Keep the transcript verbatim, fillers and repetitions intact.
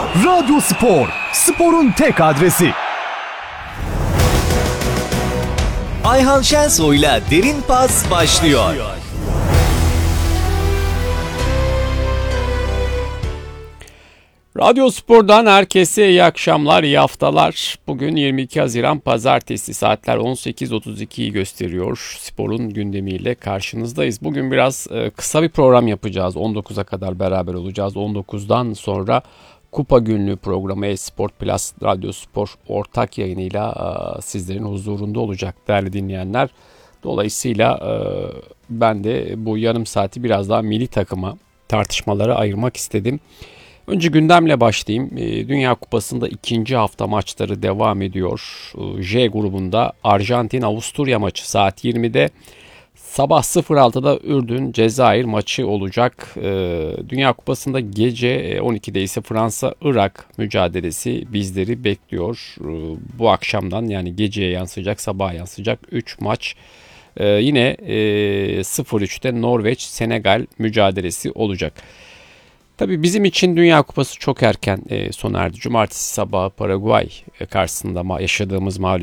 Radyo Spor, sporun tek adresi. Ayhan Şensoy'la Derin Pas başlıyor. Radyo Spor'dan herkese iyi akşamlar, iyi haftalar. Bugün yirmi iki Haziran Pazartesi, saatler on sekiz otuz ikiyi gösteriyor. Sporun gündemiyle karşınızdayız. Bugün biraz e, kısa bir program yapacağız. on dokuza kadar beraber olacağız. on dokuzdan sonra Kupa Günlüğü programı Esport Plus Radyo Spor ortak yayınıyla e, sizlerin huzurunda olacak değerli dinleyenler. Dolayısıyla e, ben de bu yarım saati biraz daha milli takıma, tartışmalara ayırmak istedim. Önce gündemle başlayayım. Dünya Kupası'nda ikinci hafta maçları devam ediyor. J grubunda Arjantin-Avusturya maçı saat yirmide. Sabah sıfır altıda Ürdün-Cezayir maçı olacak. Dünya Kupası'nda gece on ikide ise Fransa-Irak mücadelesi bizleri bekliyor. Bu akşamdan, yani geceye yansıyacak, sabaha yansıyacak üç maç. Yine sıfır üçte Norveç-Senegal mücadelesi olacak. Tabii bizim için Dünya Kupası çok erken e, sona erdi. Cumartesi sabahı Paraguay karşısında yaşadığımız mağlubiyet